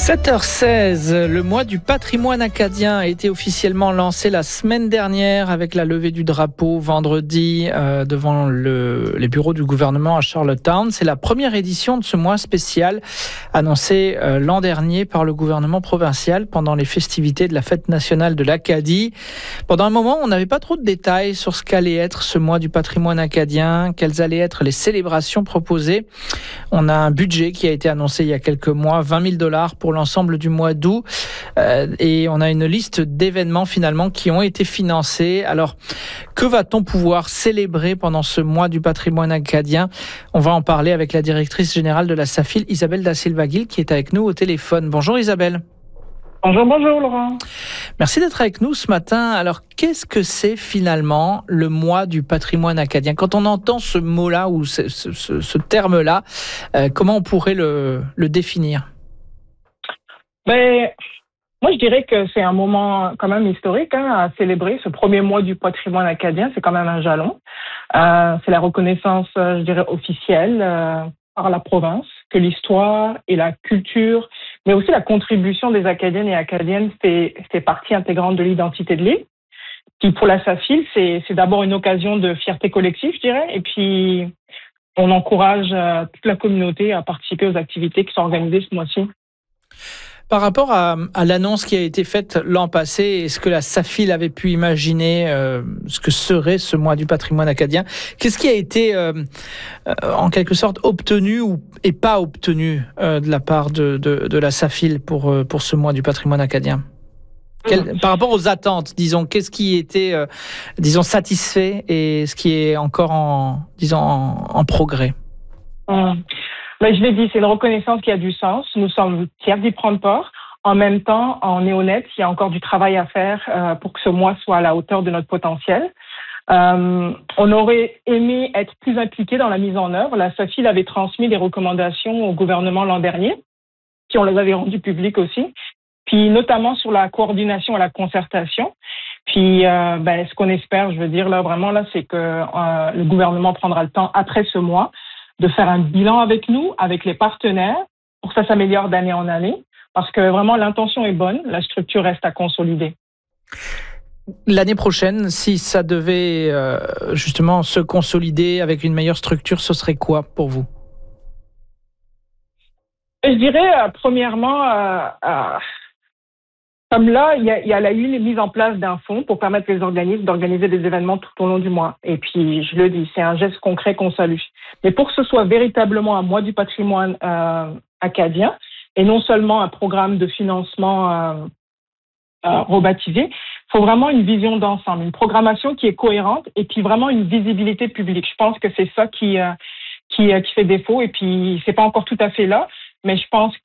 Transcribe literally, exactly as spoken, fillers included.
sept heures seize, le mois du patrimoine acadien a été officiellement lancé la semaine dernière avec la levée du drapeau vendredi euh, devant le, les bureaux du gouvernement à Charlottetown. C'est la première édition de ce mois spécial annoncé euh, l'an dernier par le gouvernement provincial pendant les festivités de la fête nationale de l'Acadie. Pendant un moment, on n'avait pas trop de détails sur ce qu'allait être ce mois du patrimoine acadien, quelles allaient être les célébrations proposées. On a un budget qui a été annoncé il y a quelques mois, vingt mille dollars pour l'ensemble du mois d'août. Euh, et on a une liste d'événements finalement qui ont été financés. Alors, que va-t-on pouvoir célébrer pendant ce mois du patrimoine acadien? On va en parler avec la directrice générale de la SAFIL, Isabelle Da Silva-Gil, qui est avec nous au téléphone. Bonjour Isabelle. Bonjour, bonjour Laurent. Merci d'être avec nous ce matin. Alors, qu'est-ce que c'est finalement le mois du patrimoine acadien? Quand on entend ce mot-là ou ce, ce, ce terme-là, euh, comment on pourrait le, le définir? Ben, moi, je dirais que c'est un moment quand même historique hein, à célébrer. Ce premier mois du patrimoine acadien, c'est quand même un jalon. Euh, c'est la reconnaissance, je dirais, officielle euh, par la province que l'histoire et la culture, mais aussi la contribution des Acadiennes et Acadiennes fait, fait partie intégrante de l'identité de l'île. Puis pour la SAFIL, c'est, c'est d'abord une occasion de fierté collective, je dirais, et puis on encourage euh, toute la communauté à participer aux activités qui sont organisées ce mois-ci. Par rapport à, à l'annonce qui a été faite l'an passé et ce que la SAFIL avait pu imaginer, euh, ce que serait ce mois du patrimoine acadien, qu'est-ce qui a été euh, euh, en quelque sorte obtenu ou et pas obtenu euh, de la part de, de, de la SAFIL pour, euh, pour ce mois du patrimoine acadien? Quel, par rapport aux attentes, disons, qu'est-ce qui était, euh, disons, satisfait et ce qui est encore en, disons, en, en progrès? Hum. Ben, je l'ai dit, c'est une reconnaissance qui a du sens. Nous sommes fiers d'y prendre part. En même temps, on est honnête, il y a encore du travail à faire euh, pour que ce mois soit à la hauteur de notre potentiel. Euh, on aurait aimé être plus impliqué dans la mise en œuvre. La SAFIL avait transmis des recommandations au gouvernement l'an dernier, puis on les avait rendues publiques aussi, puis notamment sur la coordination et la concertation. Puis, euh, ben, ce qu'on espère, je veux dire là vraiment là, c'est que euh, le gouvernement prendra le temps après ce mois de faire un bilan avec nous, avec les partenaires, pour que ça s'améliore d'année en année, parce que vraiment l'intention est bonne, la structure reste à consolider. L'année prochaine, si ça devait euh, justement se consolider avec une meilleure structure, ce serait quoi pour vous? Je dirais, euh, premièrement, euh, euh, comme là, il y a, il y a eu la mise en place d'un fonds pour permettre les organismes d'organiser des événements tout au long du mois. Et puis, je le dis, c'est un geste concret qu'on salue. Mais pour que ce soit véritablement un mois du patrimoine euh, acadien, et non seulement un programme de financement euh, euh, rebaptisé, il faut vraiment une vision d'ensemble, une programmation qui est cohérente et puis vraiment une visibilité publique. Je pense que c'est ça qui, euh, qui, euh, qui fait défaut. Et puis, c'est pas encore tout à fait là, mais je pense